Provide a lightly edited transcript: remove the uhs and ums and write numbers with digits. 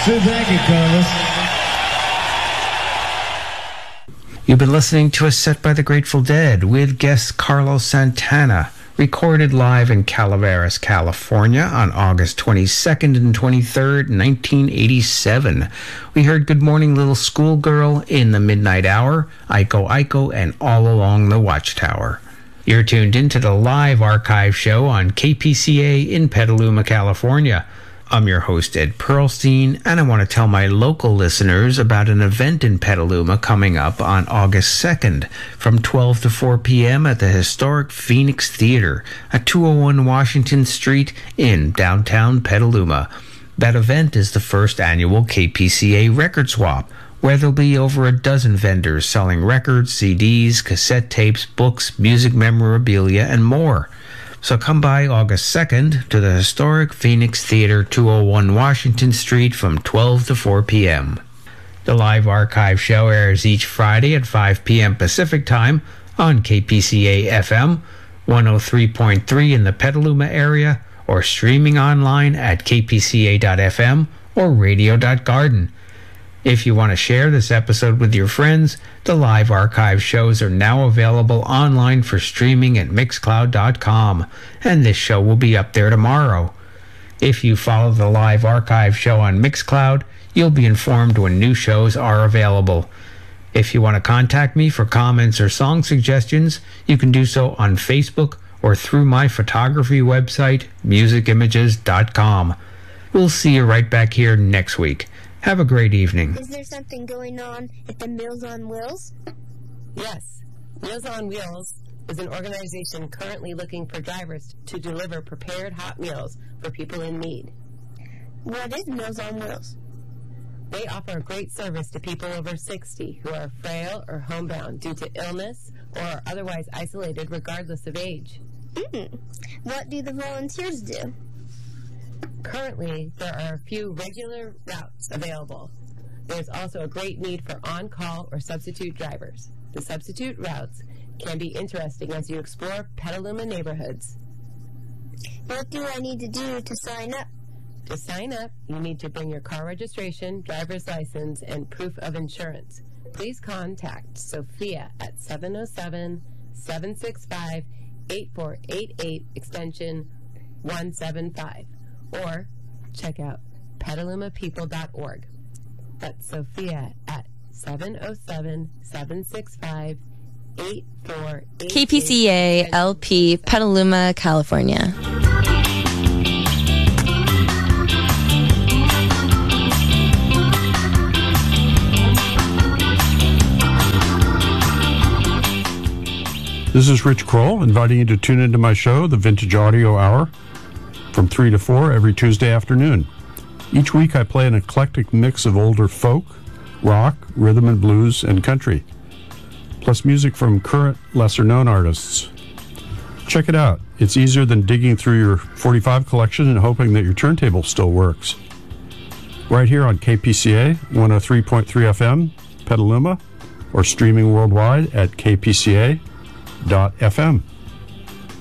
So thank you, Carlos. You've been listening to a set by the Grateful Dead with guest Carlos Santana, recorded live in Calaveras, California on August 22nd and 23rd, 1987. We heard Good Morning Little Schoolgirl, In the Midnight Hour, Iko Iko, and All Along the Watchtower. You're tuned into the live archive show on KPCA in Petaluma, California. I'm your host, Ed Pearlstein, and I want to tell my local listeners about an event in Petaluma coming up on August 2nd from 12 to 4 p.m. at the historic Phoenix Theater at 201 Washington Street in downtown Petaluma. That event is the first annual KPCA Record Swap, where there'll be over a dozen vendors selling records, CDs, cassette tapes, books, music memorabilia, and more. So come by August 2nd to the historic Phoenix Theater, 201 Washington Street from 12 to 4 p.m. The live archive show airs each Friday at 5 p.m. Pacific Time on KPCA FM 103.3 in the Petaluma area, or streaming online at kpca.fm or radio.garden. If you want to share this episode with your friends, the live archive shows are now available online for streaming at Mixcloud.com, and this show will be up there tomorrow. If you follow the live archive show on Mixcloud, you'll be informed when new shows are available. If you want to contact me for comments or song suggestions, you can do so on Facebook or through my photography website, musicimages.com. We'll see you right back here next week. Have a great evening. Is there something going on at the Meals on Wheels? Yes. Meals on Wheels is an organization currently looking for drivers to deliver prepared hot meals for people in need. What is Meals on Wheels? They offer a great service to people over 60 who are frail or homebound due to illness or are otherwise isolated regardless of age. What do the volunteers do? Currently, there are a few regular routes available. There's also a great need for on-call or substitute drivers. The substitute routes can be interesting as you explore Petaluma neighborhoods. What do I need to do to sign up? To sign up, you need to bring your car registration, driver's license, and proof of insurance. Please contact Sophia at 707-765-8488, extension 175. Or check out petalumapeople.org. That's Sophia at 707-765-8488. KPCA LP, Petaluma, California. This is Rich Kroll, inviting you to tune into my show, The Vintage Audio Hour, from 3 to 4 every Tuesday afternoon. Each week I play an eclectic mix of older folk, rock, rhythm and blues, and country, plus music from current, lesser-known artists. Check it out. It's easier than digging through your 45 collection and hoping that your turntable still works. Right here on KPCA 103.3 FM, Petaluma, or streaming worldwide at kpca.fm.